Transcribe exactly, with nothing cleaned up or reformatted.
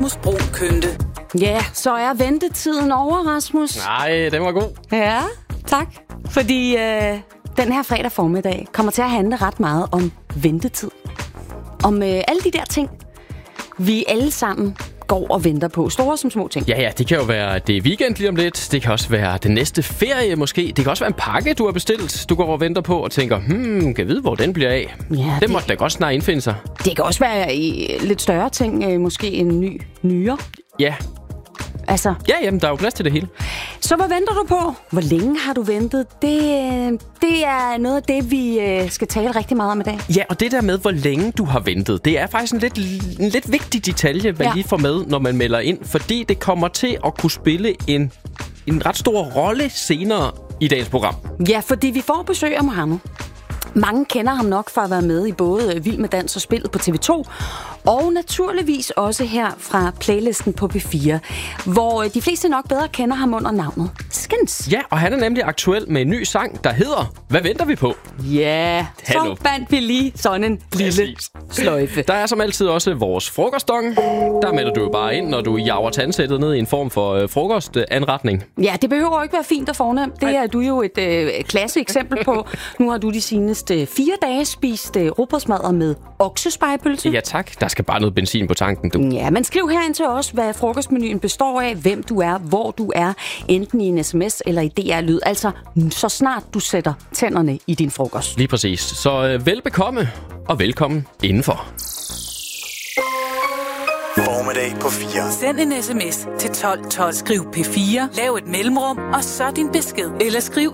Rasmus Brun Kønte. Ja, så er ventetiden over, Rasmus. Nej, den var god. Ja, tak. Fordi øh, den her fredag formiddag kommer til at handle ret meget om ventetid. Om øh, alle de der ting, vi alle sammen går og venter på. Store som små ting. Ja, ja, det kan jo være, det er weekend lige om lidt. Det kan også være den næste ferie måske. Det kan også være en pakke, du har bestilt. Du går og venter på og tænker, hmm, kan jeg vide, hvor den bliver af? Ja, den det... måtte da godt snart indfinde sig. Det kan også være i lidt større ting. Øh, måske en ny nyere. Ja. Altså. Ja, jamen, der er jo plads til det hele. Så hvad venter du på? Hvor længe har du ventet? Det, det er noget af det, vi skal tale rigtig meget om i dag. Ja, og det der med, hvor længe du har ventet, det er faktisk en lidt, en lidt vigtig detalje, man ja. lige får med, når man melder ind. Fordi det kommer til at kunne spille en, en ret stor rolle senere i dagens program. Ja, fordi vi får besøg af Mohammed. Mange kender ham nok for at være med i både Vild med Dans og Spillet på T V to, og naturligvis også her fra playlisten på P fire, hvor de fleste nok bedre kender ham under navnet Skins. Ja, og han er nemlig aktuel med en ny sang, der hedder Hvad venter vi på? Ja, Hallo. Så bandt vi lige sådan en lille sløjfe. Der er som altid også vores frokostdong. Der melder du jo bare ind, når du jager tandsættet ned i en form for øh, frokostanretning. Ja, det behøver jo ikke være fint og fornemt. Det er du jo et øh, klasse eksempel på. Nu har du de seneste fire dage spist øh, rugbrødsmadder med oksespejepølse. Ja tak, der skal bare noget benzin på tanken, du. Ja, men skriv herind til os, hvad frokostmenuen består af, hvem du er, hvor du er, enten i en sms eller i D R-lyd. Altså, så snart du sætter tænderne i din frokost. Lige præcis. Så øh, velbekomme og velkommen indenfor. Formiddag på fire. Send en sms til tolv tolv. Skriv P fire, lav et mellemrum, og så din besked. Eller skriv